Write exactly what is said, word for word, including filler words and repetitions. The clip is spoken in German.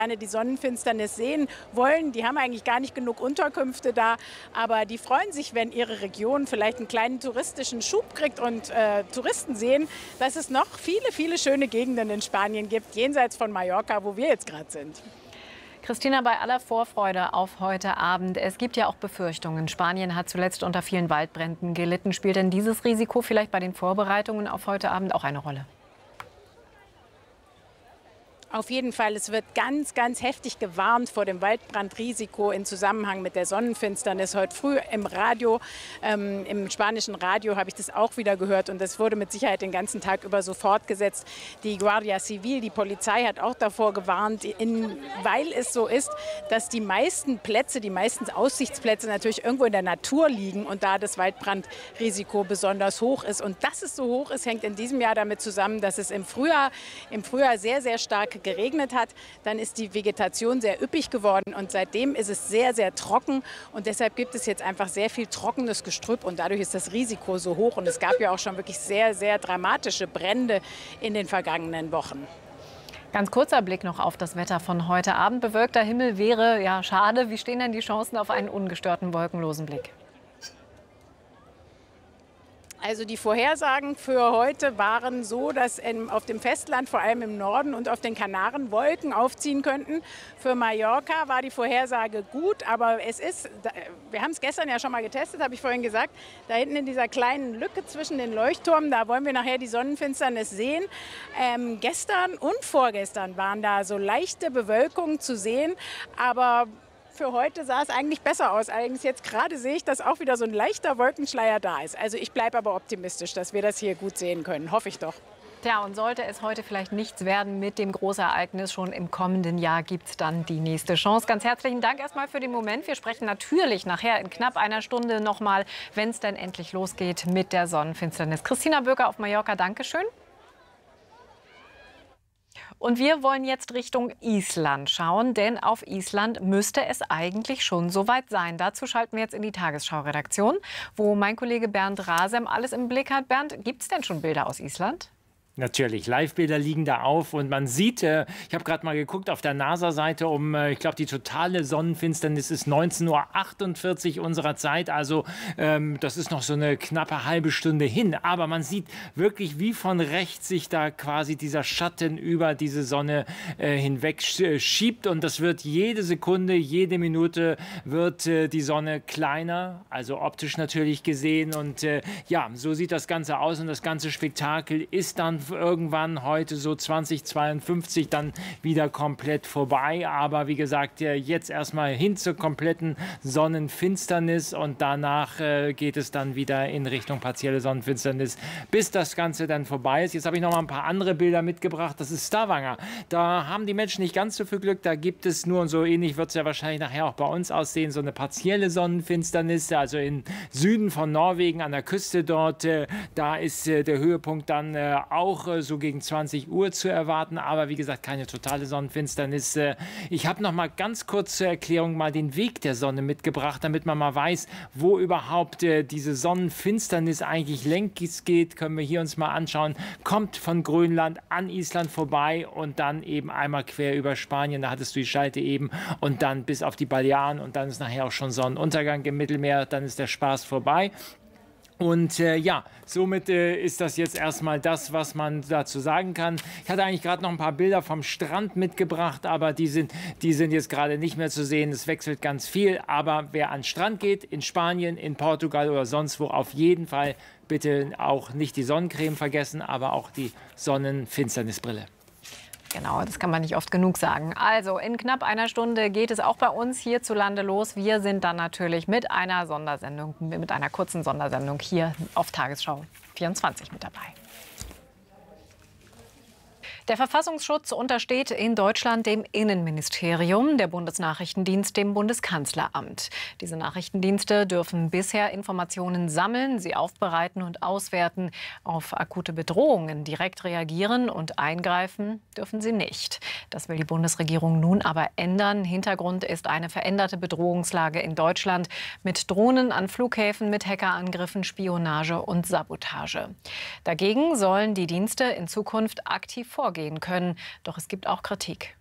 gerne die Sonnenfinsternis sehen wollen. Die haben eigentlich gar nicht genug Unterkünfte da, aber die freuen sich, wenn ihre Region vielleicht einen kleinen touristischen Schub kriegt und äh, Touristen sehen, dass es noch viele, viele schöne Gegenden in Spanien gibt, jenseits von Mallorca, wo wir jetzt gerade sind. Christina, bei aller Vorfreude auf heute Abend, es gibt ja auch Befürchtungen. Spanien hat zuletzt unter vielen Waldbränden gelitten. Spielt denn dieses Risiko vielleicht bei den Vorbereitungen auf heute Abend auch eine Rolle? Auf jeden Fall, es wird ganz, ganz heftig gewarnt vor dem Waldbrandrisiko in Zusammenhang mit der Sonnenfinsternis. Heute früh im Radio, ähm, im spanischen Radio habe ich das auch wieder gehört und das wurde mit Sicherheit den ganzen Tag über so fortgesetzt. Die Guardia Civil, die Polizei hat auch davor gewarnt, in, weil es so ist, dass die meisten Plätze, die meisten Aussichtsplätze natürlich irgendwo in der Natur liegen und da das Waldbrandrisiko besonders hoch ist. Und dass es so hoch ist, hängt in diesem Jahr damit zusammen, dass es im Frühjahr, im Frühjahr sehr, sehr stark geregnet hat, dann ist die Vegetation sehr üppig geworden und seitdem ist es sehr, sehr trocken und deshalb gibt es jetzt einfach sehr viel trockenes Gestrüpp und dadurch ist das Risiko so hoch und es gab ja auch schon wirklich sehr, sehr dramatische Brände in den vergangenen Wochen. Ganz kurzer Blick noch auf das Wetter von heute Abend. Bewölkter Himmel wäre ja schade. Wie stehen denn die Chancen auf einen ungestörten, wolkenlosen Blick? Also die Vorhersagen für heute waren so, dass auf dem Festland, vor allem im Norden und auf den Kanaren, Wolken aufziehen könnten. Für Mallorca war die Vorhersage gut, aber es ist, wir haben es gestern ja schon mal getestet, habe ich vorhin gesagt, da hinten in dieser kleinen Lücke zwischen den Leuchtturmen, da wollen wir nachher die Sonnenfinsternis sehen. Ähm, gestern und vorgestern waren da so leichte Bewölkungen zu sehen, aber für heute sah es eigentlich besser aus. Allerdings jetzt gerade sehe ich, dass auch wieder so ein leichter Wolkenschleier da ist. Also ich bleibe aber optimistisch, dass wir das hier gut sehen können. Hoffe ich doch. Tja, und sollte es heute vielleicht nichts werden mit dem Großereignis, schon im kommenden Jahr gibt es dann die nächste Chance. Ganz herzlichen Dank erstmal für den Moment. Wir sprechen natürlich nachher in knapp einer Stunde noch mal, wenn es dann endlich losgeht mit der Sonnenfinsternis. Christina Böker auf Mallorca, Dankeschön. Und wir wollen jetzt Richtung Island schauen, denn auf Island müsste es eigentlich schon soweit sein. Dazu schalten wir jetzt in die Tagesschau-Redaktion, wo mein Kollege Bernd Rasem alles im Blick hat. Bernd, gibt es denn schon Bilder aus Island? Natürlich, Live-Bilder liegen da auf und man sieht, äh, ich habe gerade mal geguckt, auf der NASA-Seite um, äh, ich glaube, die totale Sonnenfinsternis ist neunzehn Uhr achtundvierzig unserer Zeit, also ähm, das ist noch so eine knappe halbe Stunde hin, aber man sieht wirklich, wie von rechts sich da quasi dieser Schatten über diese Sonne äh, hinweg schiebt und das wird jede Sekunde, jede Minute wird äh, die Sonne kleiner, also optisch natürlich gesehen und äh, ja, so sieht das Ganze aus und das ganze Spektakel ist dann irgendwann heute so zwanzig zweiundfünfzig dann wieder komplett vorbei. Aber wie gesagt, jetzt erstmal hin zur kompletten Sonnenfinsternis und danach äh, geht es dann wieder in Richtung partielle Sonnenfinsternis, bis das Ganze dann vorbei ist. Jetzt habe ich noch mal ein paar andere Bilder mitgebracht. Das ist Stavanger. Da haben die Menschen nicht ganz so viel Glück. Da gibt es nur, und so ähnlich wird es ja wahrscheinlich nachher auch bei uns aussehen, so eine partielle Sonnenfinsternis. Also im Süden von Norwegen an der Küste dort, äh, da ist äh, der Höhepunkt dann äh, auch so gegen zwanzig Uhr zu erwarten, aber wie gesagt, keine totale Sonnenfinsternis. Ich habe noch mal ganz kurz zur Erklärung mal den Weg der Sonne mitgebracht, damit man mal weiß, wo überhaupt diese Sonnenfinsternis eigentlich längs geht. Können wir hier uns mal anschauen. Kommt von Grönland an Island vorbei und dann eben einmal quer über Spanien, da hattest du die Schalte eben, und dann bis auf die Balearen und dann ist nachher auch schon Sonnenuntergang im Mittelmeer, dann ist der Spaß vorbei. Und äh, ja, somit äh, ist das jetzt erstmal das, was man dazu sagen kann. Ich hatte eigentlich gerade noch ein paar Bilder vom Strand mitgebracht, aber die sind, die sind jetzt gerade nicht mehr zu sehen. Es wechselt ganz viel. Aber wer an den Strand geht, in Spanien, in Portugal oder sonst wo, auf jeden Fall bitte auch nicht die Sonnencreme vergessen, aber auch die Sonnenfinsternisbrille. Genau, das kann man nicht oft genug sagen. Also in knapp einer Stunde geht es auch bei uns hierzulande los. Wir sind dann natürlich mit einer Sondersendung, mit einer kurzen Sondersendung hier auf Tagesschau vierundzwanzig mit dabei. Der Verfassungsschutz untersteht in Deutschland dem Innenministerium, der Bundesnachrichtendienst dem Bundeskanzleramt. Diese Nachrichtendienste dürfen bisher Informationen sammeln, sie aufbereiten und auswerten. Auf akute Bedrohungen direkt reagieren und eingreifen dürfen sie nicht. Das will die Bundesregierung nun aber ändern. Hintergrund ist eine veränderte Bedrohungslage in Deutschland mit Drohnen an Flughäfen, mit Hackerangriffen, Spionage und Sabotage. Dagegen sollen die Dienste in Zukunft aktiv vorgehen können. Doch es gibt auch Kritik.